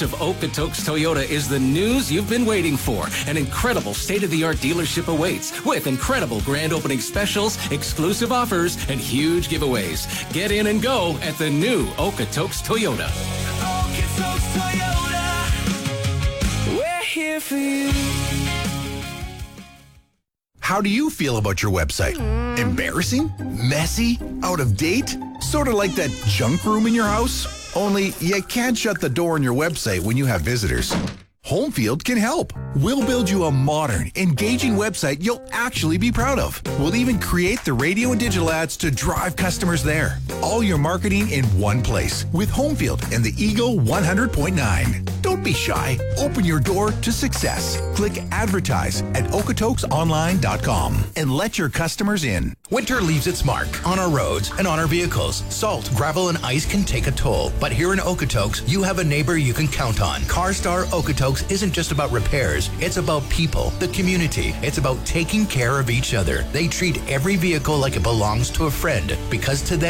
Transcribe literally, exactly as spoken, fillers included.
of Okotoks Toyota is the news you've been waiting for. An incredible state-of-the-art dealership awaits with incredible grand opening specials, exclusive offers, and huge giveaways. Get in and go at the new Okotoks Toyota. Okotoks Toyota. We're here for you. How do you feel about your website? Embarrassing? Messy? Out of date? Sort of like that junk room in your house? Only you can't shut the door on your website when you have visitors. Homefield can help. We'll build you a modern, engaging website you'll actually be proud of. We'll even create the radio and digital ads to drive customers there. All your marketing in one place with Homefield and the Eagle one hundred point nine. Don't be shy. Open your door to success. Click advertise at okotoks online dot com and let your customers in. Winter leaves its mark on our roads and on our vehicles. Salt, gravel, and ice can take a toll. But here in Okotoks, you have a neighbor you can count on. CarStar Okotoks isn't just about repairs. It's about people, the community. It's about taking care of each other. They treat every vehicle like it belongs to a friend because to them,